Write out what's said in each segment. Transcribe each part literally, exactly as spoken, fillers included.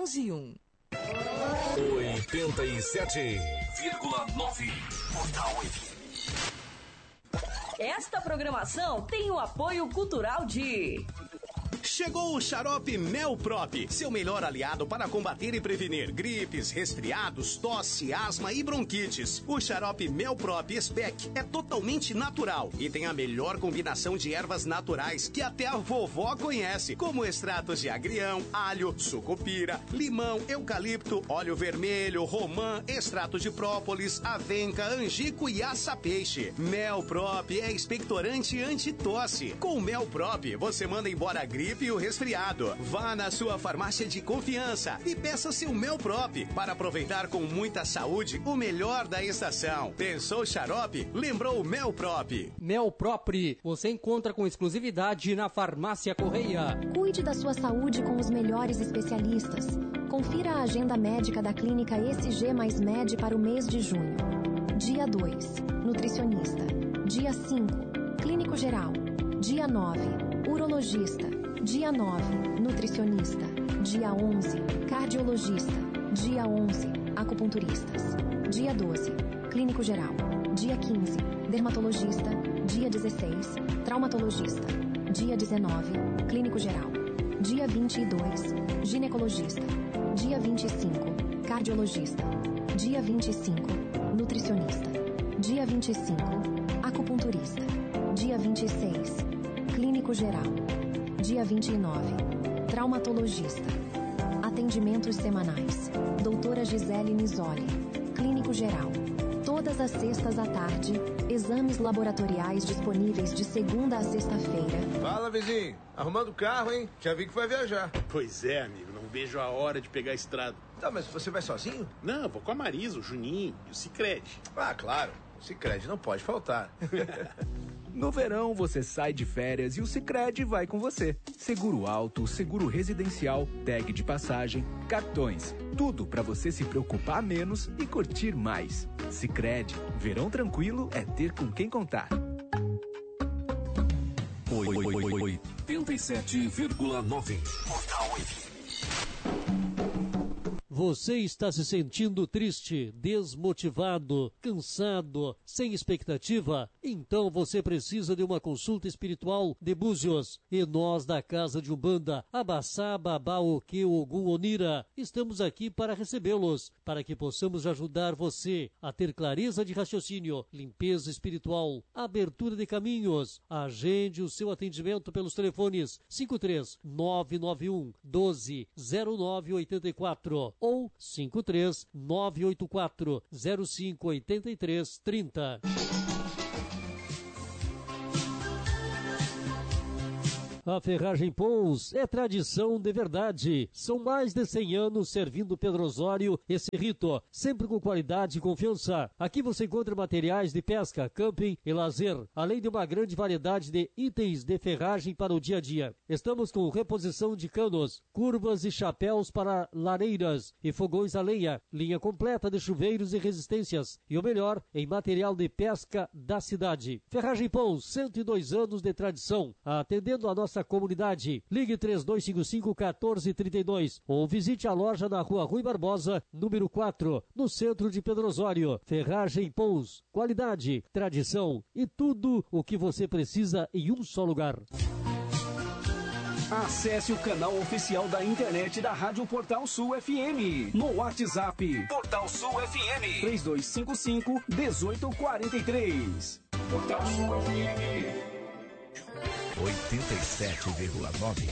onze e um. oitenta e sete vírgula nove Portal F M. Esta programação tem o apoio cultural de... Chegou o xarope Melprop, seu melhor aliado para combater e prevenir gripes, resfriados, tosse, asma e bronquites. O xarope Melprop Spec é totalmente natural e tem a melhor combinação de ervas naturais que até a vovó conhece, como extratos de agrião, alho, sucupira, limão, eucalipto, óleo vermelho, romã, extrato de própolis, avenca, angico e aça-peixe. Melprop é expectorante anti-tosse. Com o Melprop, você manda embora a gripe e o resfriado. Vá na sua farmácia de confiança e peça seu Melprop para aproveitar com muita saúde o melhor da estação. Pensou xarope? Lembrou Melprop. Melprop, você encontra com exclusividade na Farmácia Correia. Cuide da sua saúde com os melhores especialistas. Confira a agenda médica da clínica E S G mais Med para o mês de junho. Dia dois, nutricionista. Dia cinco, clínico geral. Dia nove, urologista. Dia nove, nutricionista. Dia onze, cardiologista. Dia onze, acupunturistas. Dia doze, clínico geral. Dia quinze, dermatologista. Dia dezesseis, traumatologista. Dia dezenove, clínico geral. Dia vinte e dois, ginecologista. Dia vinte e cinco, cardiologista. Dia vinte e cinco, nutricionista. Dia vinte e cinco, acupunturista. Dia vinte e seis, clínico geral. Dia vinte e nove, traumatologista. Atendimentos semanais. Doutora Gisele Nisoli, clínico geral. Todas as sextas à tarde, exames laboratoriais disponíveis de segunda a sexta-feira. Fala, vizinho. Arrumando o carro, hein? Já vi que vai viajar. Pois é, amigo. Não vejo a hora de pegar a estrada. Tá, mas você vai sozinho? Não, vou com a Marisa, o Juninho e o Sicredi. Ah, claro. O Sicredi não pode faltar. No verão, você sai de férias e o Sicredi vai com você. Seguro auto, seguro residencial, tag de passagem, cartões. Tudo para você se preocupar menos e curtir mais. Sicredi, verão tranquilo é ter com quem contar. oitenta e sete vírgula nove Portal F M. Você está se sentindo triste, desmotivado, cansado, sem expectativa? Então você precisa de uma consulta espiritual de Búzios. E nós da Casa de Umbanda, Abassá, Babá, Oque, Ogum, Onira, estamos aqui para recebê-los, para que possamos ajudar você a ter clareza de raciocínio, limpeza espiritual, abertura de caminhos. Agende o seu atendimento pelos telefones cinco três nove nove um doze zero nove oito quatro ou cinco três nove oito quatro zero cinco oito três três zero. A Ferragem Pons é tradição de verdade. São mais de cem anos servindo Pedro Osório e Cerrito, sempre com qualidade e confiança. Aqui você encontra materiais de pesca, camping e lazer, além de uma grande variedade de itens de ferragem para o dia a dia. Estamos com reposição de canos, curvas e chapéus para lareiras e fogões a lenha, linha completa de chuveiros e resistências e o melhor em material de pesca da cidade. Ferragem Pons, cento e dois anos de tradição, atendendo a nossa comunidade. Ligue três dois cinco cinco um quatro três dois ou visite a loja na Rua Rui Barbosa, número quatro, no centro de Pedro Osório. Ferragem Pons, qualidade, tradição e tudo o que você precisa em um só lugar. Acesse o canal oficial da internet da Rádio Portal Sul F M no WhatsApp Portal Sul F M três dois cinco cinco um oito quatro três. Portal Sul F M oitenta e sete vírgula nove.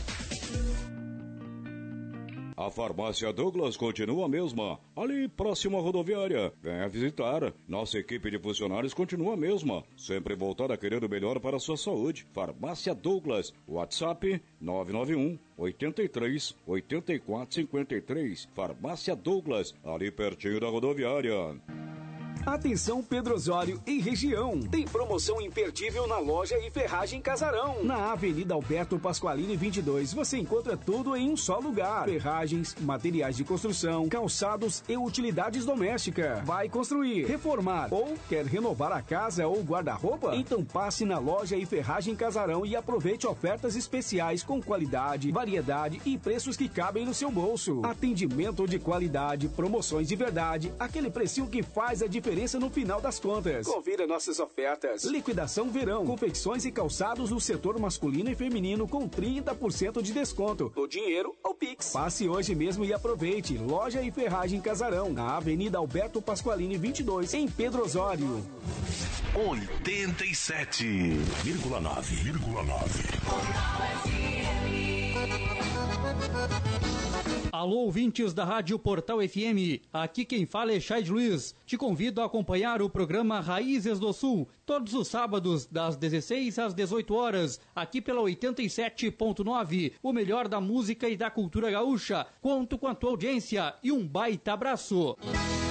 A farmácia Douglas continua a mesma, ali próximo à rodoviária. Venha visitar. Nossa equipe de funcionários continua a mesma, sempre voltada a querer o melhor para a sua saúde. Farmácia Douglas, WhatsApp nove nove um oito três oito quatro cinco três. Farmácia Douglas, ali pertinho da rodoviária. Atenção Pedro Osório e região. Tem promoção imperdível na loja e ferragem Casarão. Na Avenida Alberto Pasqualini vinte e dois, você encontra tudo em um só lugar. Ferragens, materiais de construção, calçados e utilidades domésticas. Vai construir, reformar ou quer renovar a casa ou guarda-roupa? Então passe na loja e ferragem Casarão e aproveite ofertas especiais com qualidade, variedade e preços que cabem no seu bolso. Atendimento de qualidade, promoções de verdade, aquele precinho que faz a diferença no final das contas. Confira nossas ofertas. Liquidação verão, confecções e calçados no setor masculino e feminino com trinta por cento de desconto, no dinheiro ou Pix. Passe hoje mesmo e aproveite. Loja e ferragem Casarão, na Avenida Alberto Pasqualini vinte e dois, em Pedro Osório. oitenta e sete vírgula nove. Alô, ouvintes da Rádio Portal F M, aqui quem fala é Chay Luiz. Te convido a acompanhar o programa Raízes do Sul, todos os sábados, das dezesseis às dezoito horas, aqui pela oitenta e sete ponto nove, o melhor da música e da cultura gaúcha. Conto com a tua audiência e um baita abraço.